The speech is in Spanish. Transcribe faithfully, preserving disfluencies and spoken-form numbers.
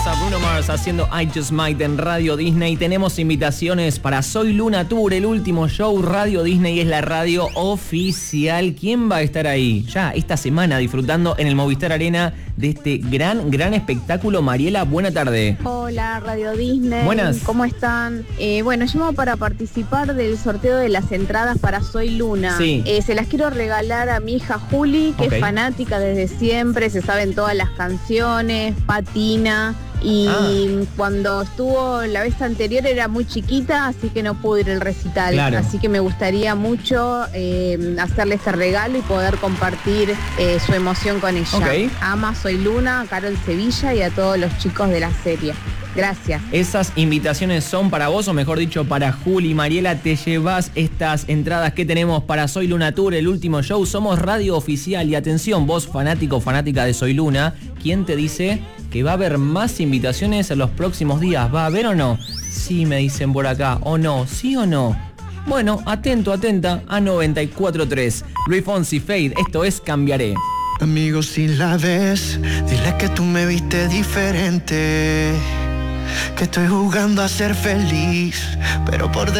Teníamos a Bruno Mars haciendo I Just Might en Radio Disney. Tenemos invitaciones para Soy Luna Tour, el último show. Radio Disney es la radio oficial. ¿Quién va a estar ahí? Ya esta semana disfrutando en el Movistar Arena de este gran, gran espectáculo. Mariela, buena tarde. Hola, Radio Disney. Buenas. ¿Cómo están? Eh, bueno, llamo para participar del sorteo de las entradas para Soy Luna. Sí. Eh, se las quiero regalar a mi hija Juli, que Ok. es fanática desde siempre, se saben todas las canciones, patina. Y Ah. cuando estuvo la vez anterior era muy chiquita, así que no pudo ir al recital. Claro. Así que me gustaría mucho eh, hacerle este regalo y poder compartir eh, su emoción con ella. Ok. Ama Soy Luna, a Carol Sevilla y a todos los chicos de la serie. Gracias. Esas invitaciones son para vos, o mejor dicho, para Juli. Mariela, te llevas estas entradas que tenemos para Soy Luna Tour, el último show. Somos radio oficial y atención, vos fanático o fanática de Soy Luna, ¿quién te dice que va a haber más invitaciones en los próximos días? ¿Va a haber o no? Sí, me dicen por acá. ¿O no? ¿Sí o no? Bueno, atento, atenta a noventa y cuatro punto tres. Luis Fonsi, Fade, esto es Cambiaré. Amigo, si la ves, dile que tú me viste diferente, que estoy jugando a ser feliz, pero por dentro